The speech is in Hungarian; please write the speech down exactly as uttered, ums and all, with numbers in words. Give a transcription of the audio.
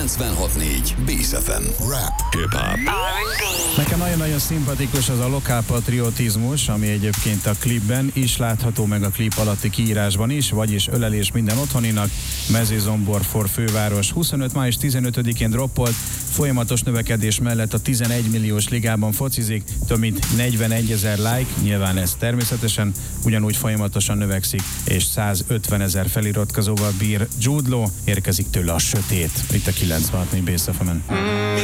kilencvenhat négy Bész ef em. Rap, hip-hop. Nekem nagyon-nagyon szimpatikus az a lokálpatriotizmus, ami egyébként a klipben is látható, meg a klip alatti kiírásban is, vagyis ölelés minden otthoninak, Mezőzombor főváros. huszonöt május tizenötödikén droppolt, folyamatos növekedés mellett a tizenegy milliós ligában focizik, több mint negyvenegyezer like, nyilván ez természetesen ugyanúgy folyamatosan növekszik, és százötvenezer feliratkozóval bír Jude Law, érkezik tőle a sötét, itt a kilencvenhat négy Bész ef emen.